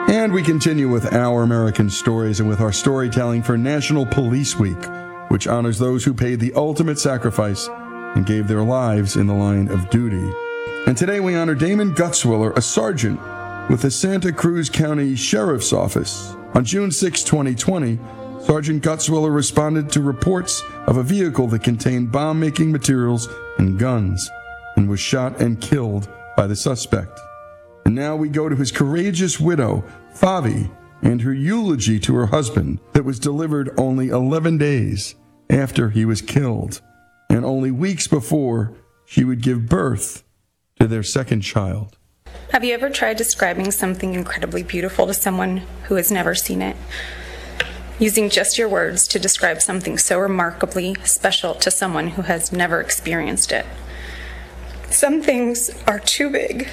And we continue with Our American Stories and with our storytelling for National Police Week, which honors those who paid the ultimate sacrifice and gave their lives in the line of duty. And today we honor Damon Gutzwiller, a sergeant with the Santa Cruz County Sheriff's Office. On June 6, 2020, Sergeant Gutzwiller responded to reports of a vehicle that contained bomb-making materials and guns and was shot and killed by the suspect. And now we go to his courageous widow, Favi, and her eulogy to her husband that was delivered only 11 days after he was killed, and only weeks before she would give birth to their second child. Have you ever tried describing something incredibly beautiful to someone who has never seen it? Using just your words to describe something so remarkably special to someone who has never experienced it. Some things are too big,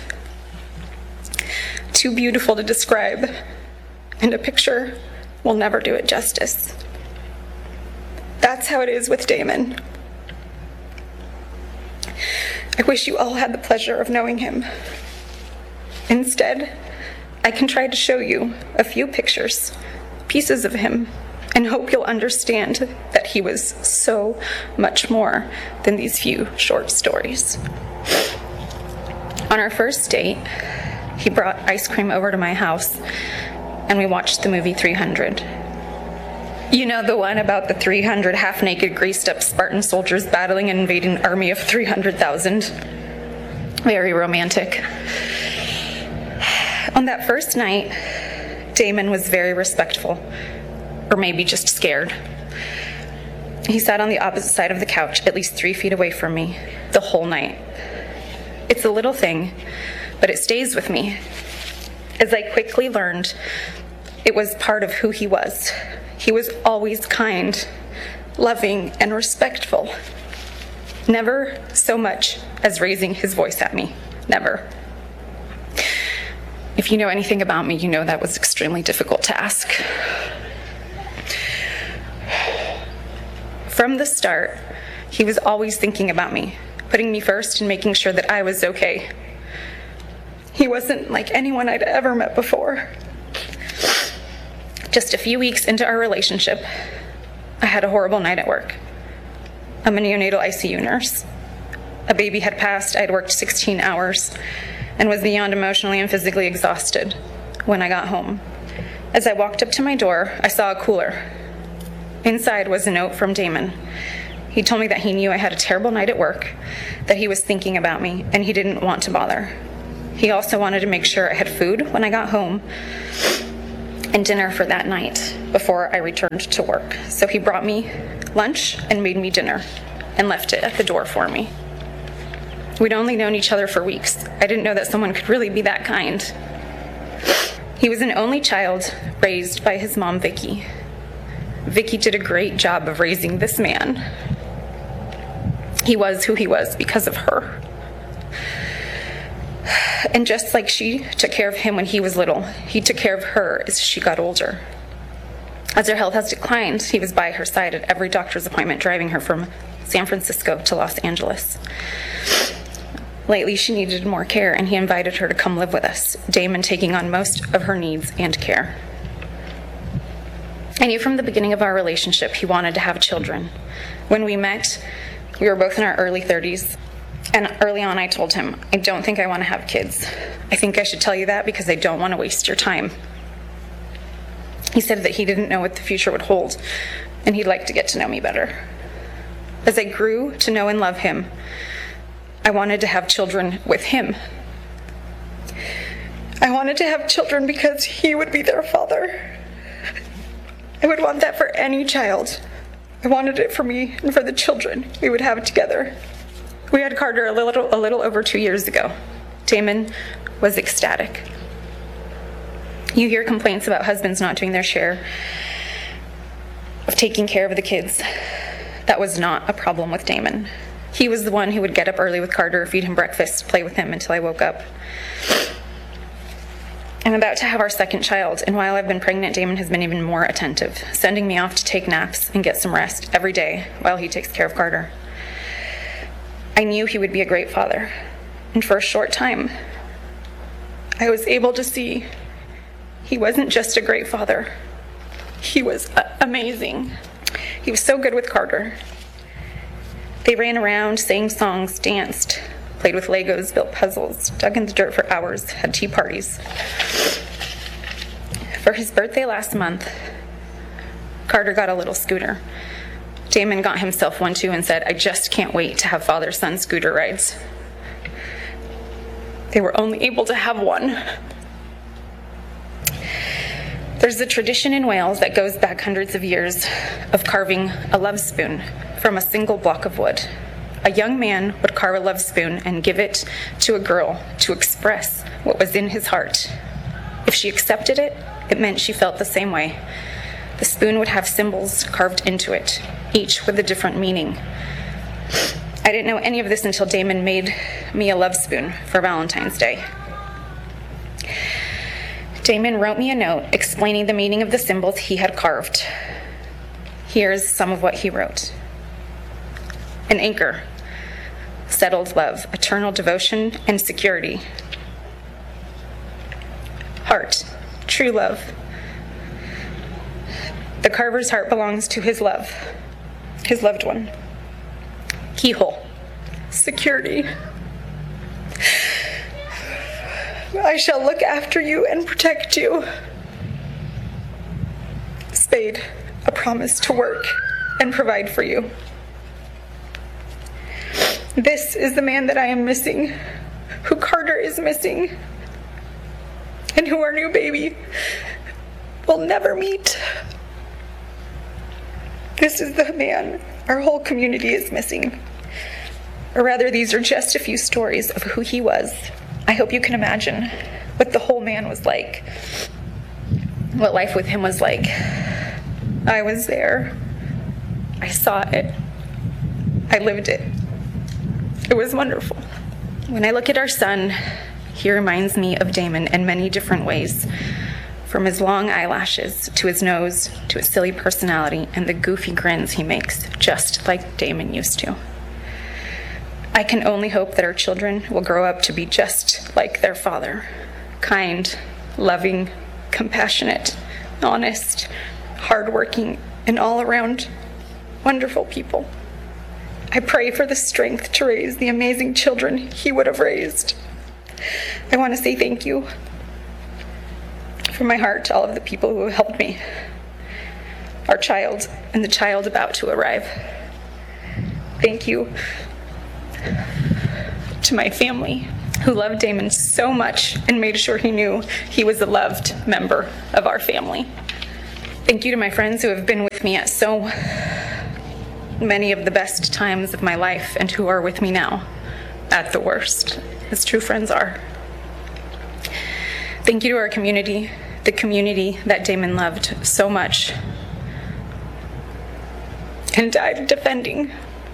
too beautiful to describe, and a picture will never do it justice. That's how it is with Damon. I wish you all had the pleasure of knowing him. Instead, I can try to show you a few pictures, pieces of him, and hope you'll understand that he was so much more than these few short stories. On our first date, he brought ice cream over to my house, and we watched the movie 300. You know, the one about the 300 half-naked, greased-up Spartan soldiers battling an invading army of 300,000. Very romantic. On that first night, Damon was very respectful, or maybe just scared. He sat on the opposite side of the couch, at least 3 feet away from me, the whole night. It's a little thing, but it stays with me. As I quickly learned, it was part of who he was. He was always kind, loving, and respectful. Never so much as raising his voice at me. Never. If you know anything about me, you know that was extremely difficult to ask. From the start, he was always thinking about me, putting me first and making sure that I was okay. He wasn't like anyone I'd ever met before. Just a few weeks into our relationship, I had a horrible night at work. I'm a neonatal ICU nurse. A baby had passed, I'd worked 16 hours, and was beyond emotionally and physically exhausted when I got home. As I walked up to my door, I saw a cooler. Inside was a note from Damon. He told me that he knew I had a terrible night at work, that he was thinking about me, and he didn't want to bother. He also wanted to make sure I had food when I got home and dinner for that night before I returned to work. So he brought me lunch and made me dinner and left it at the door for me. We'd only known each other for weeks. I didn't know that someone could really be that kind. He was an only child raised by his mom, Vicky. Vicky did a great job of raising this man. He was who he was because of her. And just like she took care of him when he was little, he took care of her as she got older. As her health has declined, he was by her side at every doctor's appointment, driving her from San Francisco to Los Angeles. Lately, she needed more care, and he invited her to come live with us, Damon taking on most of her needs and care. I knew from the beginning of our relationship he wanted to have children. When we met, we were both in our early 30s. And early on, I told him, I don't think I want to have kids. I think I should tell you that because I don't want to waste your time. He said that he didn't know what the future would hold, and he'd like to get to know me better. As I grew to know and love him, I wanted to have children with him. I wanted to have children because he would be their father. I would want that for any child. I wanted it for me and for the children we would have together. We had Carter a little over 2 years ago. Damon was ecstatic. You hear complaints about husbands not doing their share of taking care of the kids. That was not a problem with Damon. He was the one who would get up early with Carter, feed him breakfast, play with him until I woke up. I'm about to have our second child, and while I've been pregnant, Damon has been even more attentive, sending me off to take naps and get some rest every day while he takes care of Carter. I knew he would be a great father, and for a short time, I was able to see He wasn't just a great father. He was amazing. He was so good with Carter. They ran around, sang songs, danced, played with Legos, built puzzles, dug in the dirt for hours, had tea parties. For his birthday last month, Carter got a little scooter. Damon got himself one too and said, "I just can't wait to have father-son scooter rides." They were only able to have one. There's a tradition in Wales that goes back hundreds of years of carving a love spoon from a single block of wood. A young man would carve a love spoon and give it to a girl to express what was in his heart. If she accepted it, it meant she felt the same way. The spoon would have symbols carved into it, each with a different meaning. I didn't know any of this until Damon made me a love spoon for Valentine's Day. Damon wrote me a note explaining the meaning of the symbols he had carved. Here's some of what he wrote. An anchor, settled love, eternal devotion, and security. Heart, true love. The carver's heart belongs to his love, his loved one. Keyhole, security. I shall look after you and protect you. Spade, a promise to work and provide for you. This is the man that I am missing, who Carter is missing, and who our new baby will never meet. This is the man our whole community is missing. Or rather, these are just a few stories of who he was. I hope you can imagine what the whole man was like, what life with him was like. I was there. I saw it. I lived it. It was wonderful. When I look at our son, he reminds me of Damon in many different ways, from his long eyelashes to his nose to his silly personality and the goofy grins he makes, just like Damon used to. I can only hope that our children will grow up to be just like their father, kind, loving, compassionate, honest, hardworking, and all around wonderful people. I pray for the strength to raise the amazing children he would have raised. I want to say thank you from my heart to all of the people who have helped me, our child and the child about to arrive. Thank you to my family, who loved Damon so much and made sure he knew he was a loved member of our family. Thank you to my friends who have been with me at so many of the best times of my life and who are with me now at the worst, as true friends are. Thank you to our community, the community that Damon loved so much and died defending.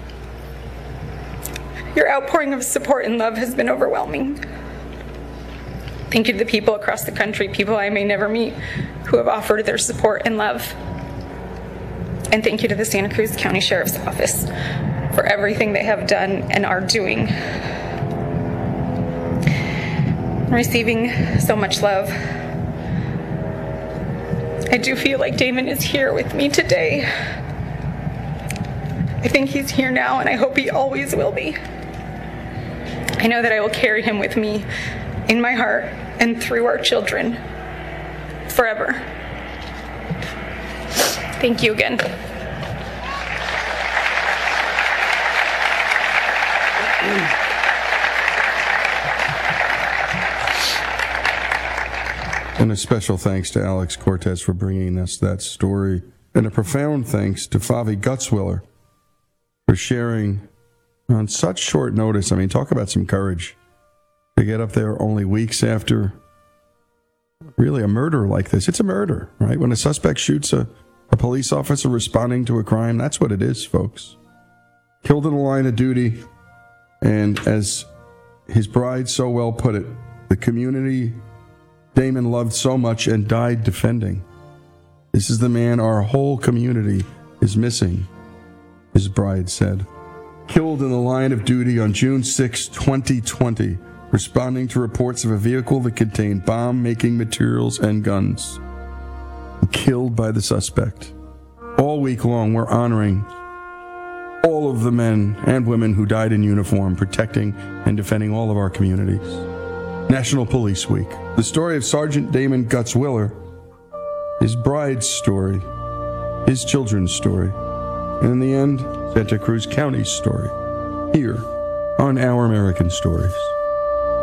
Your outpouring of support and love has been overwhelming. Thank you to the people across the country, people I may never meet, who have offered their support and love. And thank you to the Santa Cruz County Sheriff's Office for everything they have done and are doing. Receiving so much love. I do feel like Damon is here with me today. I think he's here now, and I hope he always will be. I know that I will carry him with me in my heart and through our children forever. Thank you again. And a special thanks to Alex Cortez for bringing us that story. And a profound thanks to Favi Gutzwiller for sharing on such short notice. I mean, talk about some courage to get up there only weeks after really a murder like this. It's a murder, right? When a suspect shoots a police officer responding to a crime, that's what it is, folks. Killed in the line of duty. And as his bride so well put it, the community Damon loved so much and died defending. This is the man our whole community is missing, his bride said. Killed in the line of duty on June 6, 2020, responding to reports of a vehicle that contained bomb-making materials and guns, killed by the suspect. All week long, we're honoring all of the men and women who died in uniform, protecting and defending all of our communities. National Police Week. The story of Sergeant Damon Guts Willer, his bride's story, his children's story, and in the end, Santa Cruz County's story, here on Our American Stories.